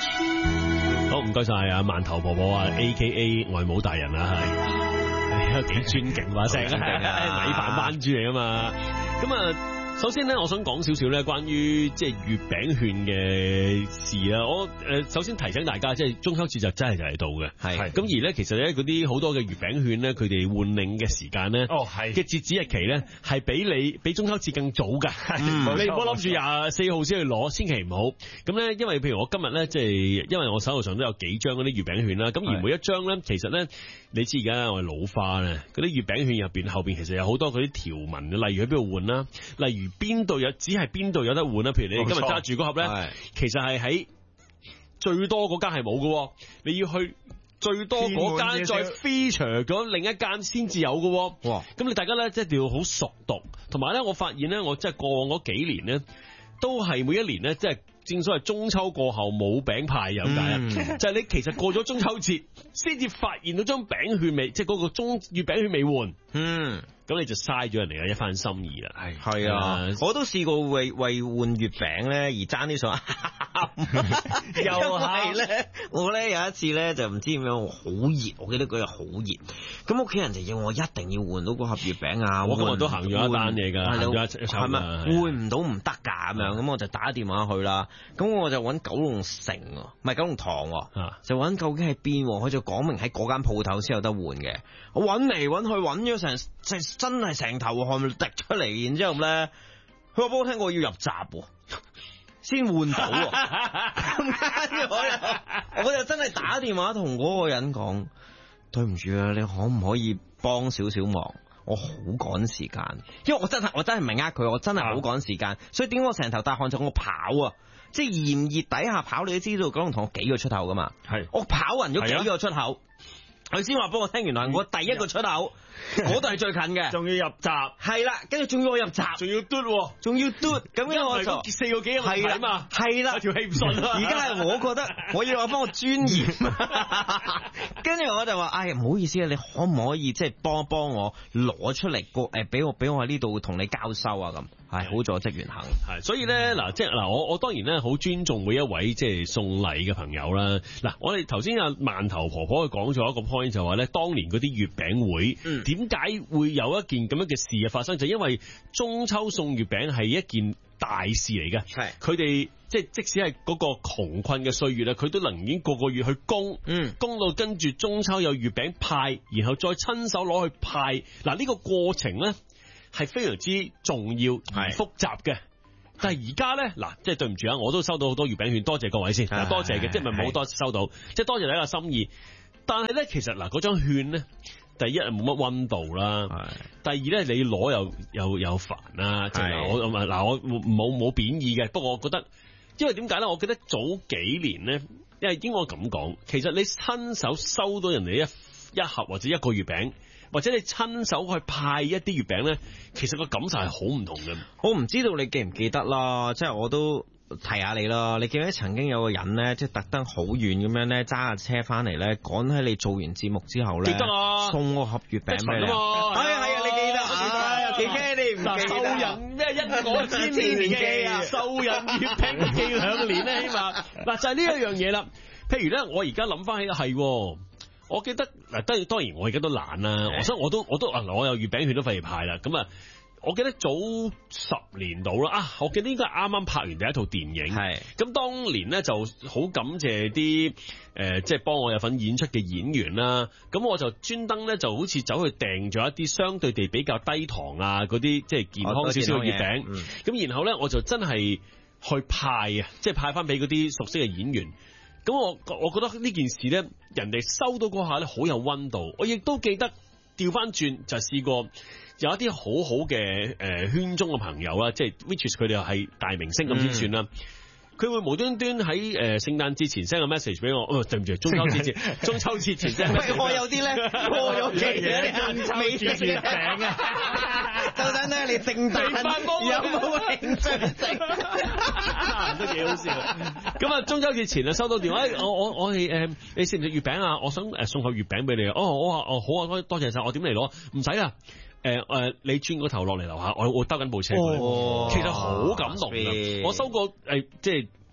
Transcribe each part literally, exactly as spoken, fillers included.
好，唔該晒啊，饅頭婆婆啊 ，A K A 外母大人啊，係有幾尊敬把聲啊，米飯班豬嚟啊嘛，咁啊。首先咧，我想講少少咧，關於即係月餅券嘅事啊。我誒首先提醒大家，即係中秋節就真係就嚟到嘅，係咁而咧，其實咧嗰啲好多嘅月餅券咧，佢哋換領嘅時間咧，哦係嘅截止日期咧，係比你比中秋節更早㗎。嗯、你唔好諗住廿四號先去攞，千祈唔好。咁咧，因為譬如我今日咧，即係因為我手頭上都有幾張嗰啲月餅券啦。咁而每一張咧，其實咧，你知而家我係老花咧，嗰啲月餅券入邊後邊其實有好多嗰啲條文，例如喺邊度換啦，例如。邊度有只係邊度有得換啦？譬如你今日揸住嗰盒咧，其實係喺最多嗰間係冇嘅，你要去最多嗰間再 feature 咗另一間先至有嘅。哇！咁你大家咧即係一定要好熟讀，同埋咧，我發現咧，我即係過往嗰幾年咧，都係每一年咧，即係正所謂中秋過後冇餅派有解啊！嗯、就係你其實過咗中秋節先至發現到張餅券未，即係嗰個中月餅券未換。嗯。咁你就嘥咗人哋嘅一番心意啦。係係啊，呃、 我都試過為為換月餅咧而爭啲水。又係咧，我咧有一次咧就唔知點樣，好熱，我記得嗰日好熱，咁屋企人就要我一定要換到嗰盒月餅啊！ 我今日都行咗一單嘢㗎，行咗一係咪換唔到唔得㗎咁樣？咁我就打電話去啦。咁我就揾九龍城，唔係九龍塘，啊、就揾究竟喺邊？佢就講明喺嗰間鋪頭先有得換嘅。我揾嚟揾去揾咗成成真係成頭汗滴出嚟，然之後咧，佢話俾我聽我要入閘先換到，咁啱我又我就真係打電話同嗰個人講，對唔住啊，你可唔可以幫少少忙？我好趕時間，因為我真係我真係唔係呃佢，我真係好趕時間，所以點解我成頭大汗就我跑啊？即係炎熱底下跑，你都知道九龍塘幾個出口噶嘛？係我跑勻咗幾個出口。佢先話幫我聽，原來我第一個出口，嗰度係最近嘅，仲要入閘，係啦，跟住仲要我入閘，仲要嘟，仲要嘟，咁樣我就四個幾係啦嘛，係啦，條氣唔順啊！而家係我覺得我要我幫我專業，跟住我就話，哎，唔好意思啊，你可唔可以即係幫一幫我攞出嚟個誒，俾我俾我喺呢度同你交收啊咁，係好咗職員行， 係，所以咧嗱，即係嗱，我我當然咧好尊重每一位即係送禮嘅朋友啦。嗱，我哋頭先阿饅頭婆婆佢講咗一個 point。就話咧，當年嗰啲月餅會，點解、嗯、會有一件咁樣嘅事嘅發生？就因為中秋送月餅係一件大事嚟嘅，係佢哋即係即使係嗰個窮困嘅歲月咧，佢都能已經個個月去供，嗯，供到跟住中秋有月餅派，然後再親手攞去派。嗱，呢個過程咧係非常之重要而複雜嘅。但係而家咧，嗱，即係對唔住啊，我都收到好多月餅券，多謝各位先，多謝嘅，即係咪冇多收到，即係多謝大家嘅心意。但係咧，其實嗱，嗰張券咧，第一係冇乜溫度啦，第二咧你攞又又又煩啦，即係我嗱我冇冇貶義嘅，不過我覺得，因為點解咧？我記得早幾年咧，因為應該咁講，其實你親手收到人哋一一盒或者一個月餅，或者你親手去派一啲月餅咧，其實個感受係好唔同嘅。 我唔知道你記唔記得啦，即係我都。提下你啦，你記得曾經有個人咧，即係特登好遠咁樣咧，揸架車翻嚟咧，趕喺你做完節目之後咧，記得啊，送個盒月餅俾你。係啊係啊，你記得啊？幾驚你唔記得？受人咩因果千年記啊？受人月餅記兩年咧，起碼嗱就係呢一樣嘢啦。譬如咧，我而家諗翻起係，我記得嗱，當然當然我而家都懶啦，我所以我都我都啊，我有月餅券都費事派啦，咁啊。我記得早十年到啦，啊，我記得應該啱啱拍完第一套電影，係咁是當年咧就好感謝啲誒、呃，即係幫我有份演出嘅演員啦。咁我就專登咧就好似走去訂咗一啲相對地比較低糖啊，嗰啲即係健康少少嘅月餅。咁、嗯、然後咧我就真係去派啊，即係派翻俾嗰啲熟悉嘅演員。咁我我覺得呢件事咧，人哋收到嗰下咧好有溫度。我亦都記得調翻轉就試過。有一啲好好嘅誒圈中嘅朋友啦，即係 which is 佢哋又係大明星咁先算啦。佢、嗯、會無端端喺誒聖誕節前 send 個 message 俾我，哦對唔住，中秋節前，中秋節前 send。喂，我有啲咧過咗期嘅中秋節月餅啊，就等咧你聖誕有冇興趣食？都幾好笑。咁啊，中秋節前啊收到電話，我我我係誒，你食唔食月餅啊？我想誒送盒月餅俾你啊。哦，我話哦好啊，多謝晒。我點嚟攞？唔使啦。誒誒、呃，你轉個頭落嚟樓下，我我兜緊部車，哦、其實好感動啊！我收過誒、呃，即係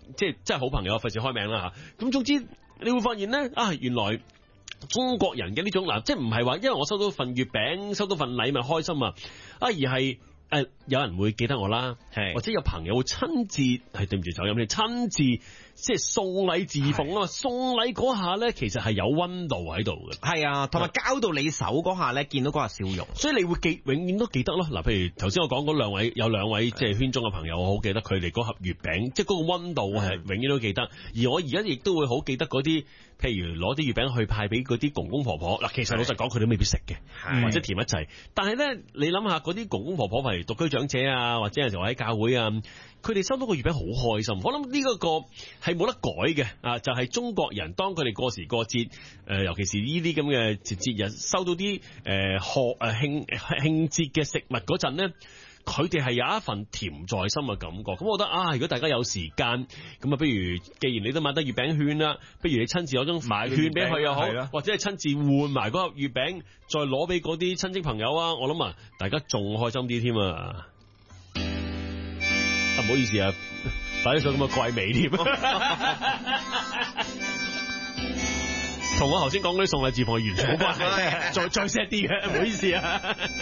即係真係好朋友，費事開名啦吓。咁總之你會發現咧啊，原來中國人嘅呢種嗱，即係唔係話因為我收到份月餅，收到份禮物開心啊，啊而係。誒、呃，有人會記得我啦，係或者有朋友會親自係對唔住酒飲，你親自即係送禮自奉啊嘛，送禮嗰下咧，其實係有溫度喺度嘅，係啊，同埋交到你手嗰下咧，見到嗰下笑容，所以你會記永遠都記得咯。嗱，譬如頭先我講嗰兩位，有兩位即係圈中嘅朋友，我好記得佢哋嗰盒月餅，即係嗰個溫度係永遠都記得。而我而家亦都會好記得嗰啲，譬如攞啲月餅去派俾嗰啲公公婆婆。嗱，其實老實講，佢哋未必食嘅，或者甜一滯。但係咧，你諗下嗰啲公公婆婆，譬如獨居長者啊，或者有時候喺教會啊，佢哋收到個月餅好開心。我諗呢一個係冇得改嘅啊，就係、是、中國人當佢哋過時過節，誒、呃，尤其是呢啲咁嘅節節日，收到啲誒賀誒慶慶節嘅食物嗰陣咧，佢哋係有一份甜在心嘅感覺。咁我覺得啊，如果大家有時間，咁啊，不如既然你都買得月餅券啦，不如你親自攞張買券俾佢又好，或者係親自換埋嗰盒月餅，再攞俾嗰啲親戚朋友啊，我諗啊，大家仲開心啲添啊！唔好意思啊，擺咗上咁嘅怪味添，同我頭先講嗰啲送禮自奉係完全冇關係，再再 sad 啲嘅，唔好意思啊。